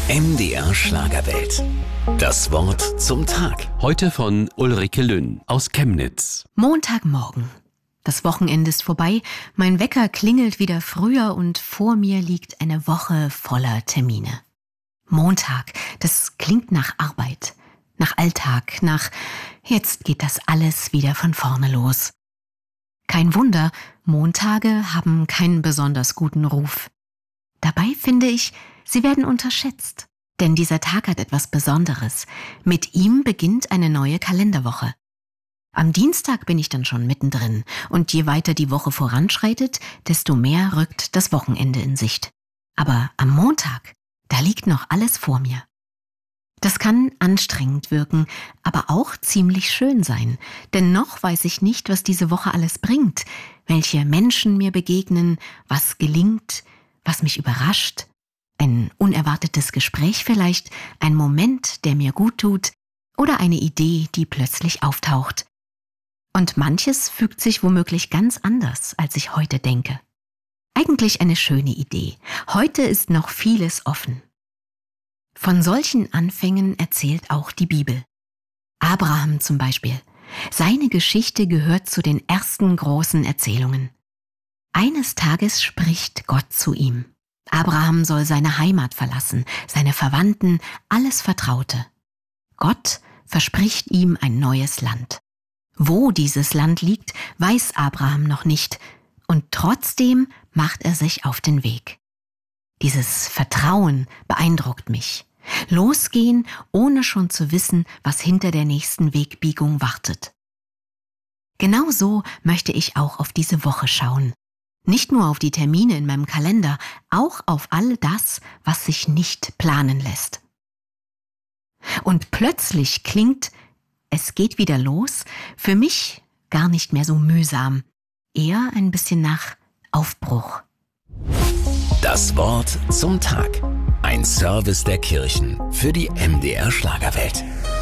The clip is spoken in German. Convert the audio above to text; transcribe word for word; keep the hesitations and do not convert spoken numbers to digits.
M D R Schlagerwelt. Das Wort zum Tag. Heute von Ulrike Lünn aus Chemnitz. Montagmorgen. Das Wochenende ist vorbei, mein Wecker klingelt wieder früher und vor mir liegt eine Woche voller Termine. Montag, das klingt nach Arbeit, nach Alltag, nach jetzt geht das alles wieder von vorne los. Kein Wunder, Montage haben keinen besonders guten Ruf. Dabei finde ich, sie werden unterschätzt. Denn dieser Tag hat etwas Besonderes. Mit ihm beginnt eine neue Kalenderwoche. Am Dienstag bin ich dann schon mittendrin und je weiter die Woche voranschreitet, desto mehr rückt das Wochenende in Sicht. Aber am Montag, da liegt noch alles vor mir. Das kann anstrengend wirken, aber auch ziemlich schön sein. Denn noch weiß ich nicht, was diese Woche alles bringt, welche Menschen mir begegnen, was gelingt, was mich überrascht. Ein unerwartetes Gespräch vielleicht, ein Moment, der mir gut tut oder eine Idee, die plötzlich auftaucht. Und manches fügt sich womöglich ganz anders, als ich heute denke. Eigentlich eine schöne Idee. Heute ist noch vieles offen. Von solchen Anfängen erzählt auch die Bibel. Abraham zum Beispiel. Seine Geschichte gehört zu den ersten großen Erzählungen. Eines Tages spricht Gott zu ihm. Abraham soll seine Heimat verlassen, seine Verwandten, alles Vertraute. Gott verspricht ihm ein neues Land. Wo dieses Land liegt, weiß Abraham noch nicht, und trotzdem macht er sich auf den Weg. Dieses Vertrauen beeindruckt mich. Losgehen, ohne schon zu wissen, was hinter der nächsten Wegbiegung wartet. Genau so möchte ich auch auf diese Woche schauen. Nicht nur auf die Termine in meinem Kalender, auch auf all das, was sich nicht planen lässt. Und plötzlich klingt, es geht wieder los, für mich gar nicht mehr so mühsam, eher ein bisschen nach Aufbruch. Das Wort zum Tag. Ein Service der Kirchen für die M D R Schlagerwelt.